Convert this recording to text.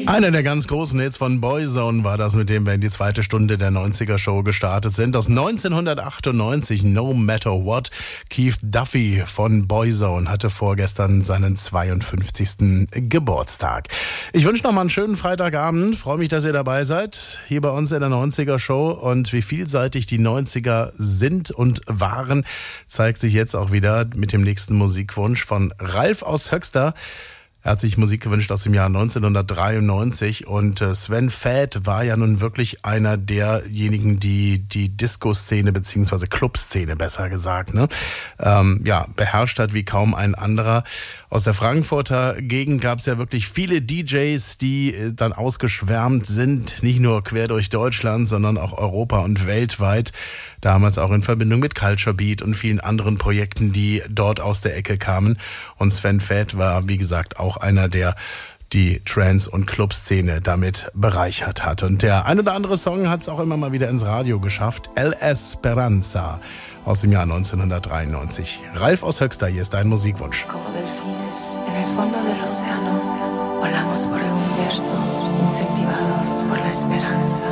Einer der ganz großen Hits von Boyzone war das, mit dem wir in die zweite Stunde der 90er-Show gestartet sind. Aus 1998, No Matter What. Keith Duffy von Boyzone hatte vorgestern seinen 52. Geburtstag. Ich wünsche noch mal einen schönen Freitagabend. Freue mich, dass ihr dabei seid, hier bei uns in der 90er-Show. Und wie vielseitig die 90er sind und waren, zeigt sich jetzt auch wieder mit dem nächsten Musikwunsch von Ralf aus Höxter. Er hat sich Musik gewünscht aus dem Jahr 1993 und Sven Väth war ja nun wirklich einer derjenigen, die die Disco-Szene beziehungsweise Club-Szene, besser gesagt, beherrscht hat wie kaum ein anderer. Aus der Frankfurter Gegend gab es ja wirklich viele DJs, die dann ausgeschwärmt sind, nicht nur quer durch Deutschland, sondern auch Europa und weltweit. Damals auch in Verbindung mit Culture Beat und vielen anderen Projekten, die dort aus der Ecke kamen. Und Sven Väth war, wie gesagt, auch einer, der die Trance- und Clubszene damit bereichert hat. Und der ein oder andere Song hat es auch immer mal wieder ins Radio geschafft. El Esperanza aus dem Jahr 1993. Ralf aus Höxter, hier ist dein Musikwunsch. Como delfines en el fondo del océano, volamos por el universo, incentivados por la esperanza.